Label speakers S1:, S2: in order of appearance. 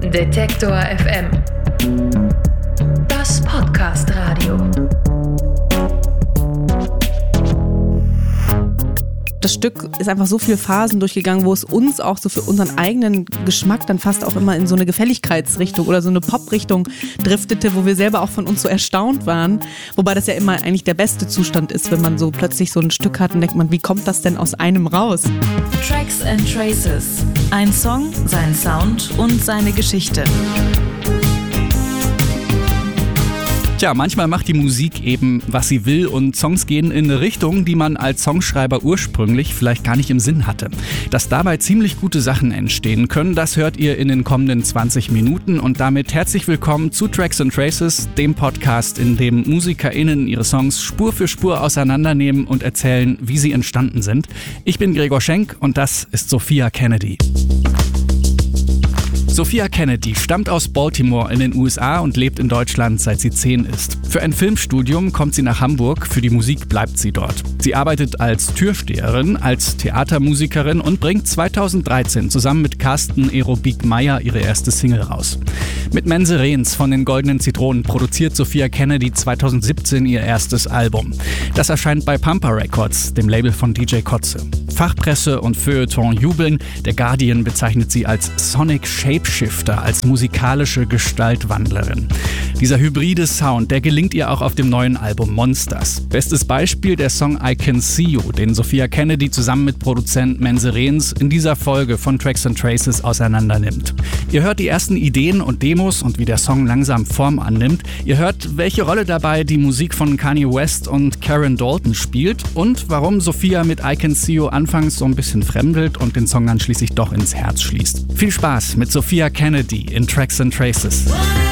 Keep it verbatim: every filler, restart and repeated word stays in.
S1: Detektor F M. Das Podcast-Radio.
S2: Das Stück ist einfach so viele Phasen durchgegangen, wo es uns auch so für unseren eigenen Geschmack dann fast auch immer in so eine Gefälligkeitsrichtung oder so eine Pop-Richtung driftete, wo wir selber auch von uns so erstaunt waren. Wobei das ja immer eigentlich der beste Zustand ist, wenn man so plötzlich so ein Stück hat und denkt man, wie kommt das denn aus einem raus?
S1: Tracks and Traces. Ein Song, sein Sound und seine Geschichte.
S3: Tja, manchmal macht die Musik eben, was sie will und Songs gehen in eine Richtung, die man als Songschreiber ursprünglich vielleicht gar nicht im Sinn hatte. Dass dabei ziemlich gute Sachen entstehen können, das hört ihr in den kommenden zwanzig Minuten und damit herzlich willkommen zu Tracks and Traces, dem Podcast, in dem MusikerInnen ihre Songs Spur für Spur auseinandernehmen und erzählen, wie sie entstanden sind. Ich bin Gregor Schenk und das ist Sophia Kennedy. Sophia Kennedy stammt aus Baltimore in den U S A und lebt in Deutschland, seit sie zehn ist. Für ein Filmstudium kommt sie nach Hamburg, für die Musik bleibt sie dort. Sie arbeitet als Türsteherin, als Theatermusikerin und bringt zweitausenddreizehn zusammen mit Carsten Aerobik-Meyer ihre erste Single raus. Mit Mense Rehns von den Goldenen Zitronen produziert Sophia Kennedy zweitausendsiebzehn ihr erstes Album. Das erscheint bei Pampa Records, dem Label von D J Kotze. Fachpresse und Feuilleton jubeln, der Guardian bezeichnet sie als Sonic Shapeshifter, als musikalische Gestaltwandlerin. Dieser hybride Sound, der gelingt ihr auch auf dem neuen Album Monsters. Bestes Beispiel der Song I Can See You, den Sophia Kennedy zusammen mit Produzent Mense Rehns in dieser Folge von Tracks and Traces auseinandernimmt. Ihr hört die ersten Ideen und Demos und wie der Song langsam Form annimmt. Ihr hört, welche Rolle dabei die Musik von Kanye West und Karen Dalton spielt und warum Sophia mit I Can See You anfangs so ein bisschen fremdelt und den Song dann schließlich doch ins Herz schließt. Viel Spaß mit Sophia Kennedy in Tracks and Traces.